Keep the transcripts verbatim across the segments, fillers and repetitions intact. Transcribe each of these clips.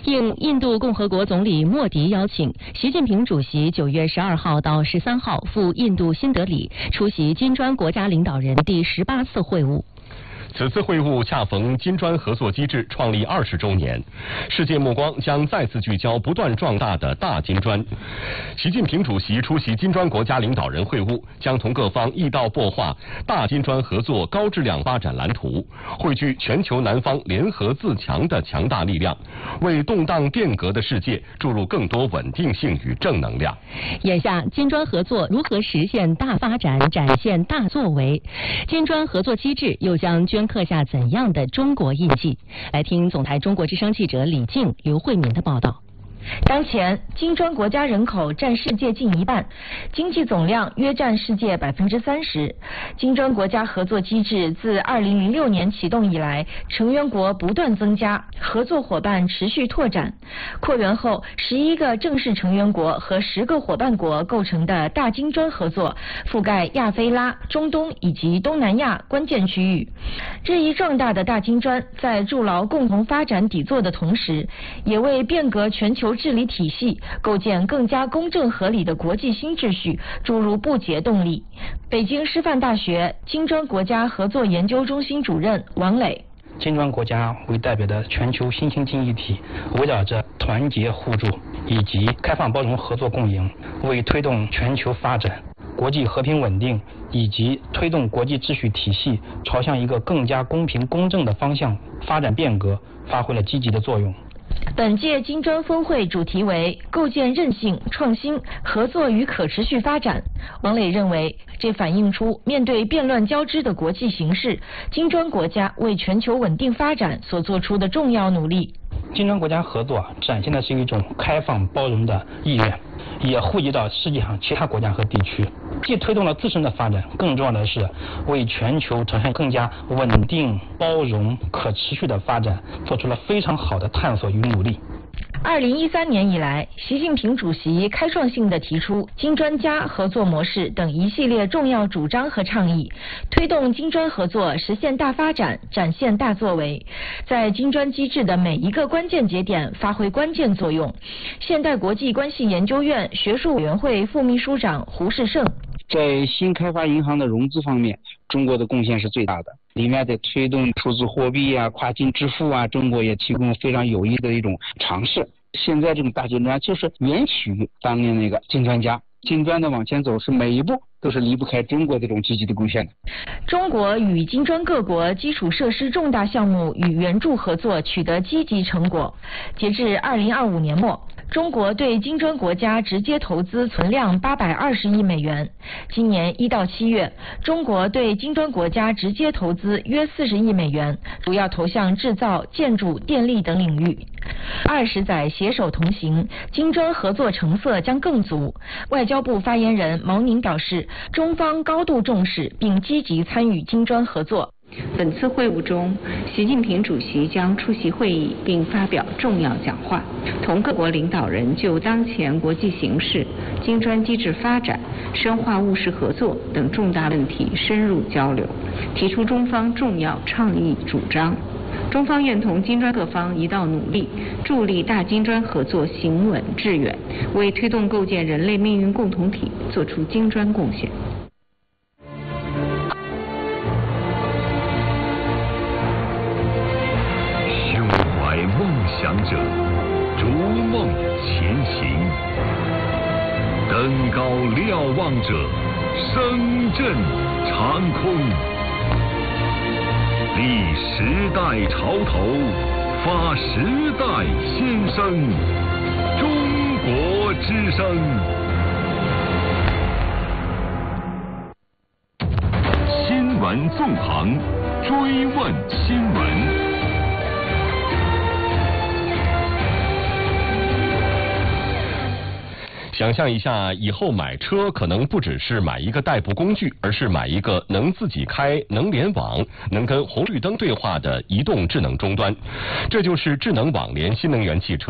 应印度共和国总理莫迪邀请，习近平主席九月十二号到十三号赴印度新德里出席金砖国家领导人第十八次会晤。 此次会晤恰逢金砖合作机制创立二十周年，世界目光将再次聚焦不断壮大的大金砖。习近平主席出席金砖国家领导人会晤，将同各方一道擘画大金砖合作高质量发展蓝图，汇聚全球南方联合自强的强大力量，为动荡变革的世界注入更多稳定性与正能量。 眼下，金砖合作如何实现大发展、展现大作为？金砖合作机制又将镌刻下怎样的中国印记？来听总台中国之声记者李静、刘慧敏的报道。 当前，金砖国家人口占世界近一半，经济总量约占世界百分之三十。金砖国家合作机制自二零零六年启动以来，成员国不断增加，合作伙伴持续拓展。扩员后，十一个正式成员国和十个伙伴国构成的大金砖合作，覆盖亚非拉、中东以及东南亚关键区域。这一壮大的大金砖，在筑牢共同发展底座的同时，也为变革全球治理体系，构建更加公正合理的国际新秩序注入不竭动力。北京师范大学金砖国家合作研究中心主任王磊： 金砖国家为代表的全球新兴经济体，围绕着团结互助以及开放包容合作共赢，为推动全球发展、国际和平稳定以及推动国际秩序体系朝向一个更加公平公正的方向发展变革，发挥了积极的作用。 本届金砖峰会主题为构建韧性、创新、合作与可持续发展。王磊认为，这反映出面对变乱交织的国际形势，金砖国家为全球稳定发展所做出的重要努力。 金砖国家合作展现的是一种开放包容的意愿，也惠及到世界上其他国家和地区，既推动了自身的发展，更重要的是为全球呈现更加稳定、包容、可持续的发展做出了非常好的探索与努力。 二零一三年以来，习近平主席开创性地提出金砖加合作模式等一系列重要主张和倡议，推动金砖合作实现大发展，展现大作为，在金砖机制的每一个关键节点发挥关键作用。现代国际关系研究院学术委员会副秘书长胡世胜： 在新开发银行的融资方面，中国的贡献是最大的。里面的推动数字货币啊、跨境支付啊，中国也提供非常有益的一种尝试。现在这种大金砖就是源起于当年那个金砖加，金砖的往前走是每一步都是离不开中国这种积极的贡献的。 中国与金砖各国基础设施重大项目与援助合作取得积极成果。截至二零二五年末，中国对金砖国家直接投资存量八百二十亿美元。今年一到七月，中国对金砖国家直接投资约四十亿美元，主要投向制造、建筑、电力等领域。二十载携手同行，金砖合作成色将更足。外交部发言人毛宁表示，中方高度重视并积极参与金砖合作。 本次会晤中，习近平主席将出席会议并发表重要讲话，同各国领导人就当前国际形势、金砖机制发展、深化务实合作等重大问题深入交流，提出中方重要倡议主张。中方愿同金砖各方一道努力，助力大金砖合作行稳致远，为推动构建人类命运共同体做出金砖贡献。 胸怀梦想者，逐梦前行；登高瞭望者，声震长空。立时代潮头，发时代先声，中国之声。新闻纵横，追问新闻。 想象一下，以后买车可能不只是买一个代步工具，而是买一个能自己开、能联网、能跟红绿灯对话的移动智能终端。这就是智能网联新能源汽车。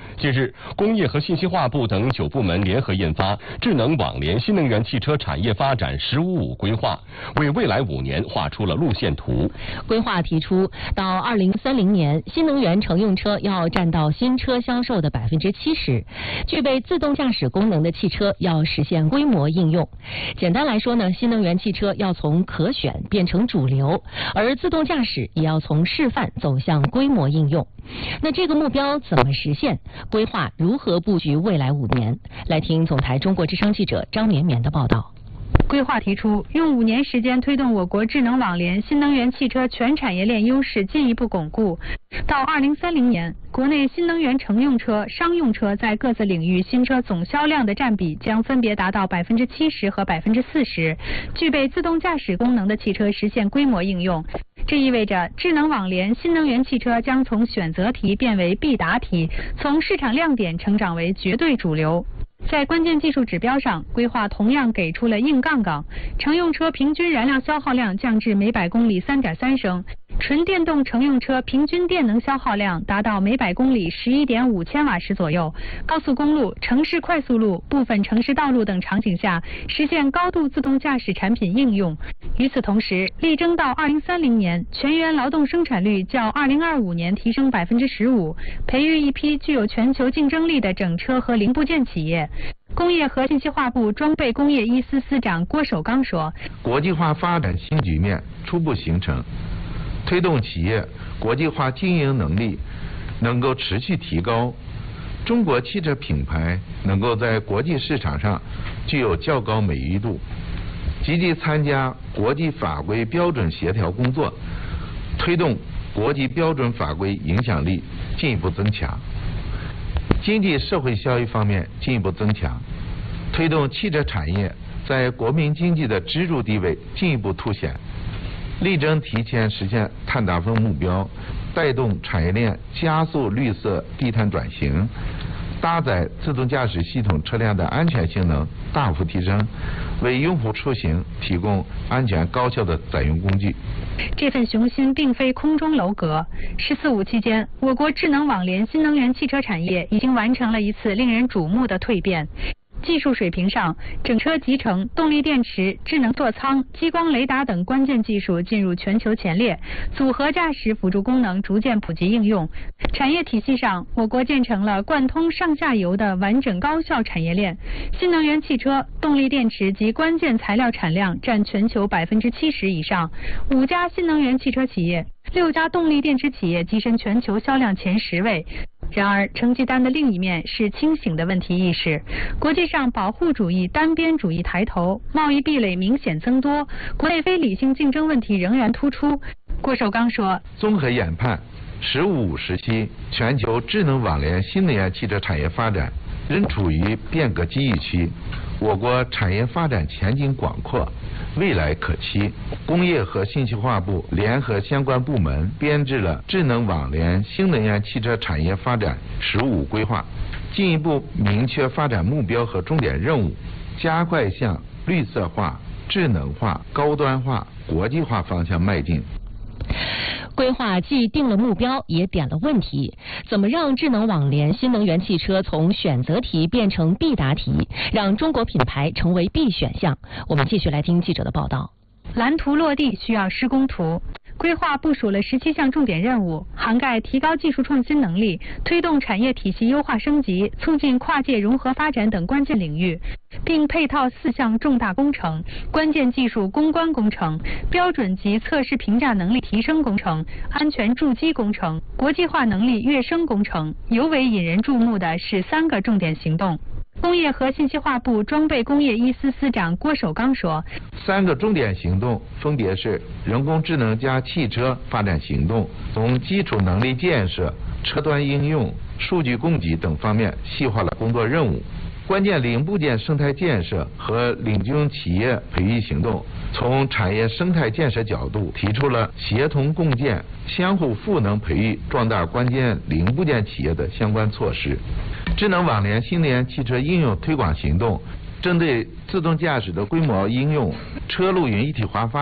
近日，工业和信息化部等九部门联合印发《智能网联新能源汽车产业发展“十五五”规划》，为未来五年画出了路线图。 规划提出，到二零三零年，新能源乘用车要占到新车销售的百分之七十，具备自动驾驶功能的汽车要实现规模应用。简单来说呢，新能源汽车要从可选变成主流，而自动驾驶也要从示范走向规模应用。那这个目标怎么实现？规划如何布局未来五年？来听总台中国之声记者张绵绵的报道。 规划提出，用五年时间推动我国智能网联新能源汽车全产业链优势进一步巩固。到二零三零年，国内新能源乘用车、商用车在各自领域新车总销量的占比将分别达到百分之七十和百分之四十，具备自动驾驶功能的汽车实现规模应用。这意味着智能网联新能源汽车将从选择题变为必答题，从市场亮点成长为绝对主流。在关键技术指标上，规划同样给出了硬杠杠，乘用车平均燃料消耗量降至每百公里 三点三升，纯电动乘用车平均电能消耗量达到每百公里 十一点五千瓦时左右，高速公路、城市快速路、部分城市道路等场景下实现高度自动驾驶产品应用。与此同时，力争到二零三零年全员劳动生产率较二零二五年提升百分之十五，培育一批具有全球竞争力的整车和零部件企业。工业和信息化部装备工业一司司长郭守刚说：“ 国际化发展新局面初步形成，推动企业国际化经营能力能够持续提高，中国汽车品牌能够在国际市场上具有较高美誉度，积极参加国际法规标准协调工作，推动国际标准法规影响力进一步增强。经济社会效益方面进一步增强，推动汽车产业在国民经济的支柱地位进一步凸显，力争提前实现碳达峰目标，带动产业链加速绿色低碳转型，搭载自动驾驶系统车辆的安全性能大幅提升，为用户出行提供安全高效的载用工具。 这份雄心并非空中楼阁。十四五期间，我国智能网联新能源汽车产业已经完成了一次令人瞩目的蜕变。技术水平上，整车集成、动力电池、智能座舱、激光雷达等关键技术进入全球前列，组合驾驶辅助功能逐渐普及应用。产业体系上，我国建成了贯通上下游的完整高效产业链。新能源汽车、动力电池及关键材料产量占全球百分之七十以上，五家新能源汽车企业、六家动力电池企业跻身全球销量前十位。然而，成绩单的另一面是清醒的问题意识。国际上保护主义、单边主义抬头，贸易壁垒明显增多，国内非理性竞争问题仍然突出。郭守刚说：“ 综合研判，十五五时期全球智能网联新能源汽车产业发展仍处于变革机遇期，我国产业发展前景广阔，未来可期。工业和信息化部联合相关部门编制了智能网联新能源汽车产业发展“十五五”规划，进一步明确发展目标和重点任务，加快向绿色化、智能化、高端化、国际化方向迈进。” 规划既定了目标，也点了问题：怎么让智能网联新能源汽车从选择题变成必答题，让中国品牌成为必选项？我们继续来听记者的报道。 蓝图落地需要施工图。规划部署了十七项重点任务，涵盖提高技术创新能力、推动产业体系优化升级、促进跨界融合发展等关键领域，并配套四项重大工程：关键技术攻关工程、标准及测试评价能力提升工程、安全筑基工程、国际化能力跃升工程。尤为引人注目的是三个重点行动。工业和信息化部装备工业一司司长郭守刚说：“ 三个重点行动分别是人工智能加汽车发展行动，从基础能力建设、车端应用、数据供给等方面细化了工作任务。关键零部件生态建设和领军企业培育行动，从产业生态建设角度提出了协同共建、相互赋能培育壮大关键零部件企业的相关措施。智能网联新能源汽车应用推广行动，针对自动驾驶的规模应用、车路云一体化发展、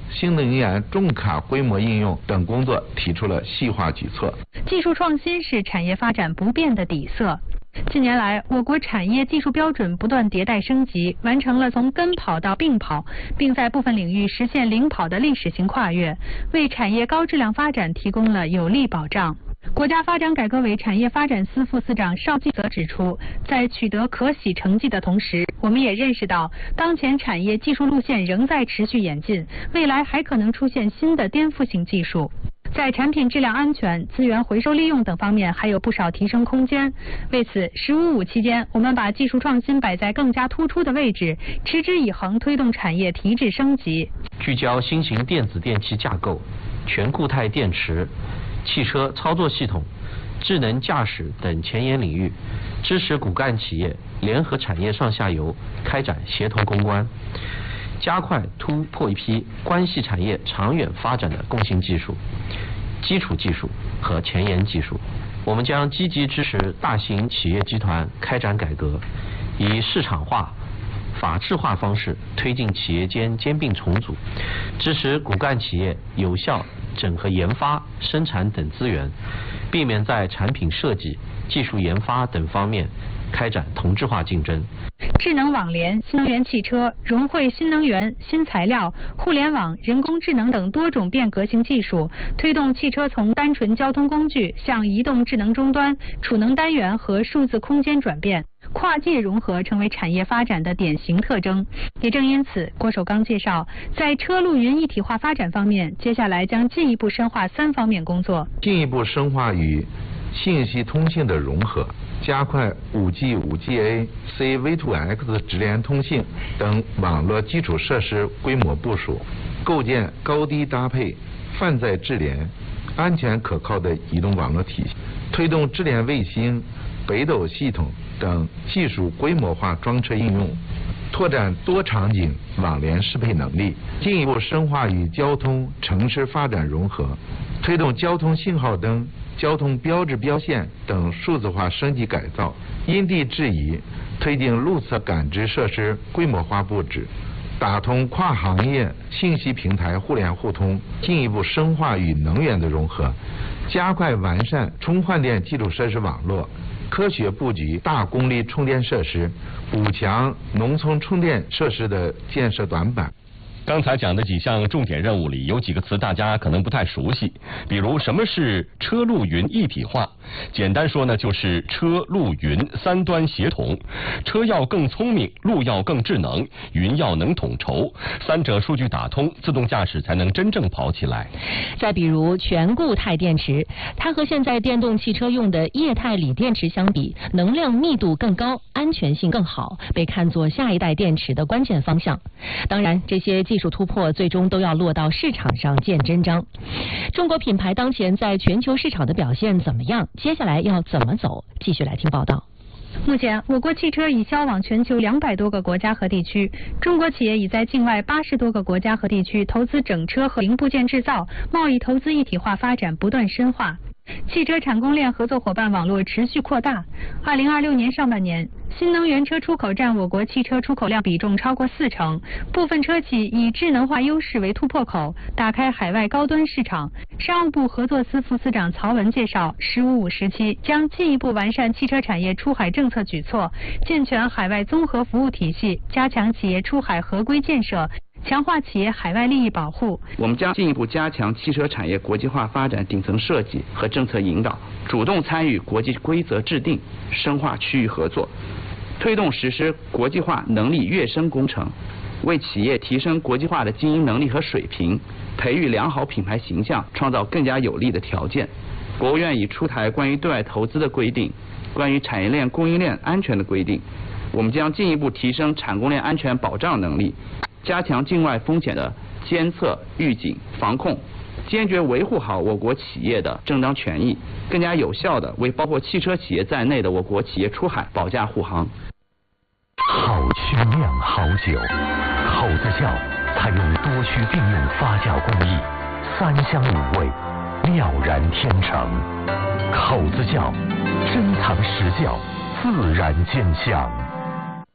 新能源重卡规模应用等工作提出了细化举措。 技术创新是产业发展不变的底色。近年来，我国产业技术标准不断迭代升级，完成了从跟跑到并跑，并在部分领域实现领跑的历史性跨越，为产业高质量发展提供了有力保障。国家发展改革委产业发展司副司长邵继泽指出，在取得可喜成绩的同时，我们也认识到，当前产业技术路线仍在持续演进，未来还可能出现新的颠覆性技术。在产品质量安全、资源回收利用等方面还有不少提升空间。为此，十五五期间，我们把技术创新摆在更加突出的位置，持之以恒推动产业提质升级。 聚焦新型电子电器架构、全固态电池、汽车操作系统、智能驾驶等前沿领域，支持骨干企业联合产业上下游开展协同攻关，加快突破一批关系产业长远发展的共性技术、基础技术和前沿技术。我们将积极支持大型企业集团开展改革，以市场化、法治化方式推进企业间兼并重组，支持骨干企业有效整合研发、生产等资源，避免在产品设计、技术研发等方面开展同质化竞争。 智能网联、新能源汽车、融汇新能源、新材料、互联网、人工智能等多种变革性技术，推动汽车从单纯交通工具向移动智能终端、储能单元和数字空间转变。跨界融合成为产业发展的典型特征。也正因此，郭守刚介绍，在车路云一体化发展方面，接下来将进一步深化三方面工作， 进一步深化与信息通信的融合，加快 五 G、五 G A、C V 二 X 直连通信等网络基础设施规模部署，构建高低搭配、泛在智联、安全可靠的移动网络体系，推动智联卫星、北斗系统等技术规模化装车应用，拓展多场景网联适配能力，进一步深化与交通、城市发展融合，推动交通信号灯、交通标志标线等数字化升级改造，因地制宜推进路侧感知设施规模化布置，打通跨行业信息平台互联互通，进一步深化与能源的融合，加快完善充换电基础设施网络，科学布局大功率充电设施，补强农村充电设施的建设短板。 刚才讲的几项重点任务里，有几个词大家可能不太熟悉，比如什么是车路云一体化？简单说呢，就是车路云三端协同，车要更聪明，路要更智能，云要能统筹，三者数据打通，自动驾驶才能真正跑起来。 再比如全固态电池，它和现在电动汽车用的液态锂电池相比，能量密度更高，安全性更好，被看作下一代电池的关键方向。当然，这些技术突破最终都要落到市场上见真章。中国品牌当前在全球市场的表现怎么样？接下来要怎么走？继续来听报道。 目前，我国汽车已销往全球两百多个国家和地区，中国企业已在境外八十多个国家和地区投资整车和零部件制造，贸易投资一体化发展不断深化。汽车产供链合作伙伴网络持续扩大。二零二六年上半年，新能源车出口占我国汽车出口量比重超过四成。部分车企以智能化优势为突破口，打开海外高端市场。商务部合作司副司长曹文介绍，十五五时期将进一步完善汽车产业出海政策举措，健全海外综合服务体系，加强企业出海合规建设，强化企业海外利益保护。 我们将进一步加强汽车产业国际化发展顶层设计和政策引导，主动参与国际规则制定，深化区域合作，推动实施国际化能力跃升工程，为企业提升国际化的经营能力和水平，培育良好品牌形象，创造更加有利的条件。国务院已出台关于对外投资的规定，关于产业链供应链安全的规定。我们将进一步提升产供链安全保障能力，加强境外风险的监测、预警、防控，坚决维护好我国企业的正当权益，更加有效地为包括汽车企业在内的我国企业出海保驾护航。 好曲酿好酒，口子窖采用多区并用发酵工艺，三香五味，妙然天成。口子窖，珍藏实窖，自然见香。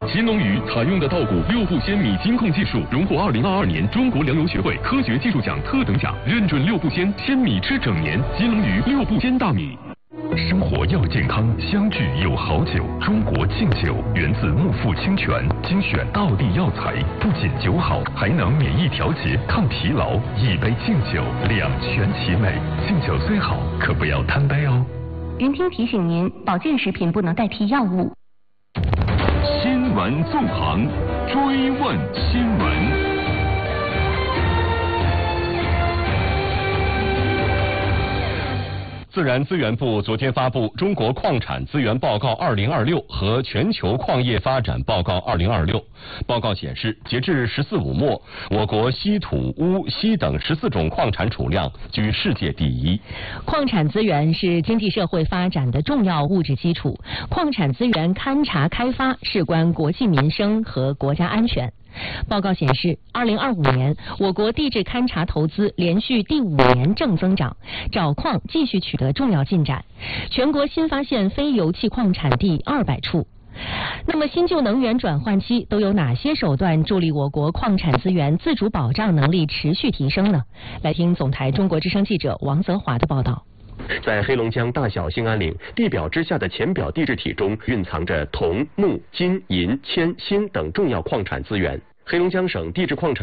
金龙鱼采用的稻谷六步鲜米金控技术，荣获二零二二年中国粮油协会科学技术奖特等奖，认准六步鲜，鲜米吃整年。金龙鱼六步鲜大米。 生活要健康，相聚有好酒。中国敬酒源自木富清泉，精选道地药材，不仅酒好，还能免疫调节、抗疲劳。一杯敬酒，两全其美。敬酒虽好，可不要贪杯哦。 云听提醒您，保健食品不能代替药物。 新闻纵横，追问新闻。 自然资源部昨天发布《中国矿产资源报告二零二六》和《全球矿业发展报告二零二六》。报告显示，截至“十四五”末，我国稀土、钨、锡等十四种矿产储量居世界第一。 矿产资源是经济社会发展的重要物质基础，矿产资源勘察开发事关国计民生和国家安全。报告显示，二零二五年我国地质勘察投资连续第五年正增长，找矿继续取得重要进展，全国新发现非油气矿产地二百处。那么新旧能源转换期都有哪些手段助力我国矿产资源自主保障能力持续提升呢？来听总台中国之声记者王泽华的报道。 在黑龙江大小兴安岭地表之下的浅表地质体中，蕴藏着铜、钼、金、银、铅、锌等重要矿产资源。黑龙江省地质矿产